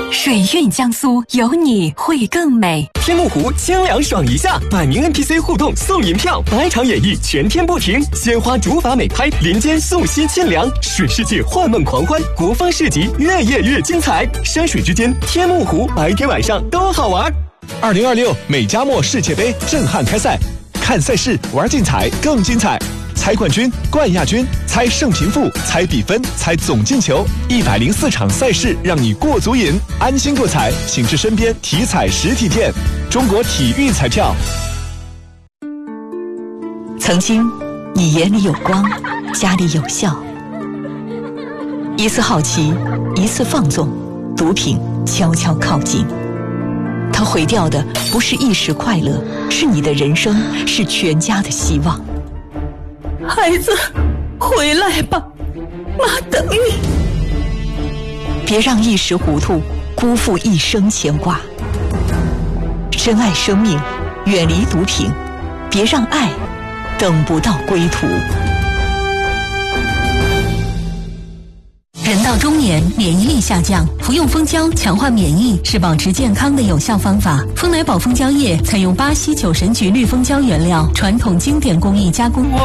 水韵江苏，有你会更美。 天目湖清凉爽一下，百名 NPC 互动送银票，100场演绎全天不停，鲜花主法美拍，林间素溪沁凉，水世界幻梦狂欢，国风市集越夜越精彩，山水之间天目湖，白天晚上都好玩。 2026美加墨世界杯震撼开赛，看赛事玩竞彩更精彩。猜冠军、冠亚军，猜胜平负，猜比分，猜总进球，104场赛事让你过足瘾。安心购彩，请至身边体彩实体店。中国体育彩票。 曾经，你眼里有光，家里有笑。一次好奇，一次放纵，毒品悄悄靠近。它毁掉的不是一时快乐，是你的人生，是全家的希望。孩子，回来吧，妈等你。别让一时糊涂辜负一生牵挂。珍爱生命，远离毒品，别让爱等不到归途。人到中年，免疫力下降，服用蜂胶强化免疫是保持健康的有效方法。丰来宝蜂胶液采用巴西酒神菊绿蜂胶原料，传统经典工艺加工。